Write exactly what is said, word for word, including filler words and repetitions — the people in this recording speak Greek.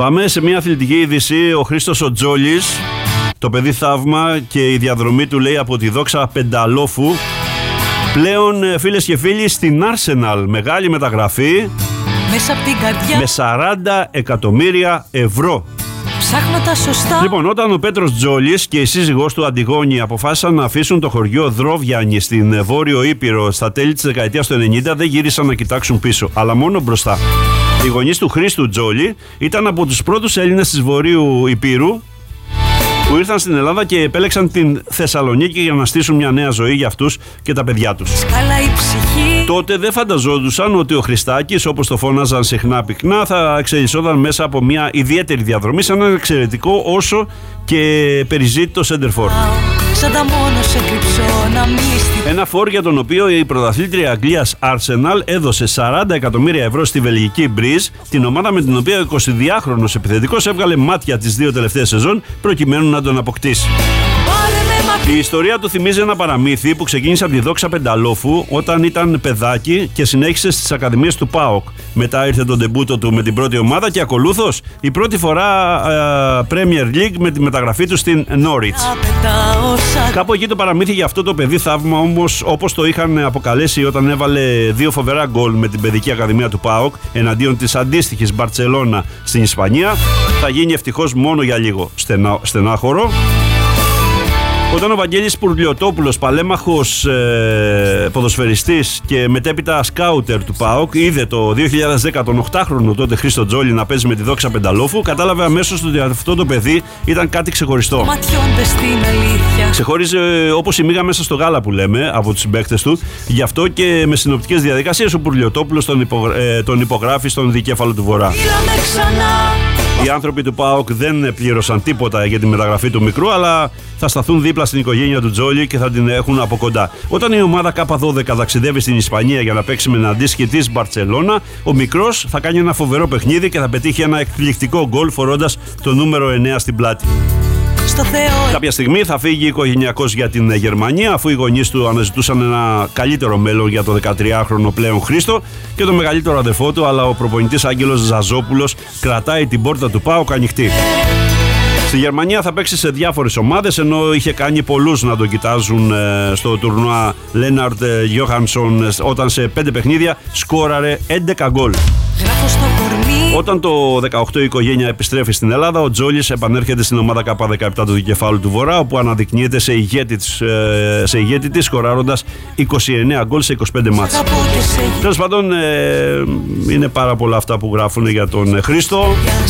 Πάμε σε μια αθλητική είδηση. Ο Χρήστος ο Τζόλης, το παιδί θαύμα και η διαδρομή του, λέει, από τη δόξα Πενταλόφου πλέον, φίλες και φίλοι, στην Arsenal. Μεγάλη μεταγραφή μέσα από την καρδιά, με σαράντα εκατομμύρια ευρώ. Ψάχνω τα σωστά. Λοιπόν, όταν ο Πέτρος Τζόλης και η σύζυγός του Αντιγόνη αποφάσισαν να αφήσουν το χωριό Δρόβιανη στην Βόρειο Ήπειρο στα τέλη της δεκαετίας του ενενήντα, δεν γύρισαν να κοιτάξουν πίσω, αλλά μόνο μπροστά. Οι γονείς του Χρήστου Τζόλη ήταν από τους πρώτους Έλληνες της Βορείου Υπήρου που ήρθαν στην Ελλάδα και επέλεξαν την Θεσσαλονίκη για να στήσουν μια νέα ζωή για αυτούς και τα παιδιά τους. Τότε δεν φανταζόντουσαν ότι ο Χριστάκης, όπως το φώναζαν συχνά πυκνά, θα εξελισσόταν μέσα από μια ιδιαίτερη διαδρομή σε έναν εξαιρετικό όσο και περιζήτητο σέντερφορ. Ένα φορ για τον οποίο η πρωταθλήτρια Αγγλίας Arsenal έδωσε σαράντα εκατομμύρια ευρώ στη βελγική Μπριζ, την ομάδα με την οποία ο εικοσιδυάχρονος επιθετικός έβγαλε μάτια τις δύο τελευταίες σεζόν προκειμένου να τον αποκτήσει. Η ιστορία του θυμίζει ένα παραμύθι που ξεκίνησε από τη δόξα Πενταλόφου όταν ήταν παιδάκι και συνέχισε στις ακαδημίες του ΠΑΟΚ. Μετά ήρθε το ντεμπούτο του με την πρώτη ομάδα και ακολούθως η πρώτη φορά ε, Premier League με τη μεταγραφή του στην Norwich. Κάπου εκεί το παραμύθι για αυτό το παιδί θαύμα, όμως, όπως το είχαν αποκαλέσει όταν έβαλε δύο φοβερά γκολ με την παιδική ακαδημία του ΠΑΟΚ εναντίον της αντίστοιχης Μπαρτσελώνα στην Ισπανία, θα γίνει ευτυχώς μόνο για λίγο. Στενά, στενάχωρο. Όταν ο Βαγγέλης Πουρλιωτόπουλος, παλέμαχος ε, ποδοσφαιριστής και μετέπειτα σκάουτερ του ΠΑΟΚ, είδε το δύο χιλιάδες δέκα τον οκτάχρονο τότε Χρήστο Τζόλη να παίζει με τη δόξα Πενταλόφου, κατάλαβε αμέσως ότι αυτό το παιδί ήταν κάτι ξεχωριστό. Ξεχώριζε όπως η μύγα μέσα στο γάλα που λέμε από τους συμπαίκτες του, γι' αυτό και με συνοπτικές διαδικασίες ο Πουρλιωτόπουλος τον, υπογρα... ε, τον υπογράφει στον δικέφαλο του Βορρά. Οι άνθρωποι του ΠΑΟΚ δεν πλήρωσαν τίποτα για τη μεταγραφή του μικρού, αλλά θα σταθούν δίπλα στην οικογένεια του Τζόλη και θα την έχουν από κοντά. Όταν η ομάδα Κ δώδεκα ταξιδεύει στην Ισπανία για να παίξει με την αντίστοιχη της Μπαρτσελώνα, ο μικρός θα κάνει ένα φοβερό παιχνίδι και θα πετύχει ένα εκπληκτικό γκολ φορώντας το νούμερο εννέα στην πλάτη. Κάποια στιγμή θα φύγει οικογενειακός για την Γερμανία, αφού οι γονείς του αναζητούσαν ένα καλύτερο μέλλον για το δεκατριάχρονο πλέον Χρήστο και το μεγαλύτερο αδερφό του, αλλά ο προπονητής Άγγελος Ζαζόπουλος κρατάει την πόρτα του ΠΑΟΚ ανοιχτή. Στη Γερμανία θα παίξει σε διάφορες ομάδες, ενώ είχε κάνει πολλούς να τον κοιτάζουν στο τουρνουά Λέναρτ Γιόχανσον, όταν σε πέντε παιχνίδια σκόραρε έντεκα γκολ. Όταν το δεκαοκτώ η οικογένεια επιστρέφει στην Ελλάδα, ο Τζόλης επανέρχεται στην ομάδα Κ δεκαεπτά του δικεφάλου του Βορρά, όπου αναδεικνύεται σε ηγέτη της, σε ηγέτη της σκοράροντας είκοσι εννέα γκολ σε είκοσι πέντε μάτς. Τέλος πάντων, ε, είναι πάρα πολλά αυτά που γράφουν για τον Χρήστο.